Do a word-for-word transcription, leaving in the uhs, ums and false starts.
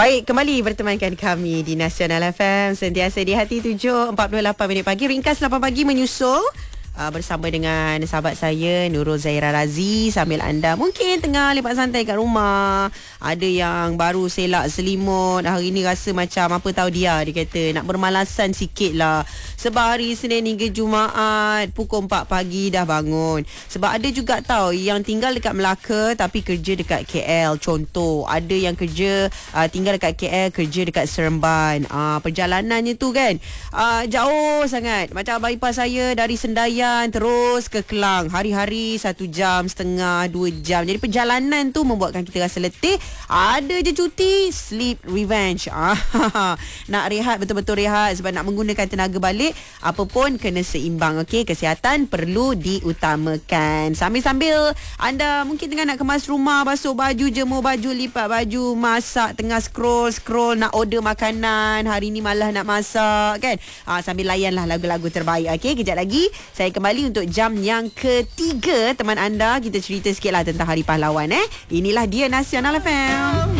Baik, kembali bertemankan kami di Nasional F M. Sentiasa di hati tujuh empat puluh lapan minit pagi. Ringkas lapan pagi menyusul. Uh, bersama dengan sahabat saya Nurul Zaira Razi. Sambil anda mungkin tengah lepak santai kat rumah, ada yang baru selak selimut, hari ni rasa macam apa tahu dia Dia kata nak bermalasan sikit lah, sebab hari Senin hingga Jumaat pukul empat pagi dah bangun. Sebab ada juga tahu yang tinggal dekat Melaka tapi kerja dekat K L. Contoh, ada yang kerja uh, tinggal dekat K L, kerja dekat Seremban. uh, Perjalanannya tu kan uh, jauh sangat. Macam bypass saya dari Sendai terus ke Kelang, hari-hari satu jam setengah, dua jam. Jadi perjalanan tu membuatkan kita rasa letih. Ada je cuti, sleep revenge. Ah, nak rehat, betul-betul rehat, sebab nak menggunakan tenaga balik. Apa pun kena seimbang. Okey, kesihatan perlu diutamakan. Sambil-sambil anda mungkin tengah nak kemas rumah, basuh baju, jemur baju, lipat baju, masak, tengah scroll-scroll nak order makanan, hari ni malah nak masak kan. Ah, sambil layanlah lagu-lagu terbaik. Okey, kejap lagi saya kembali untuk jam yang ketiga teman anda. Kita cerita sikit lah tentang Hari Pahlawan eh. Inilah dia Nasional F M.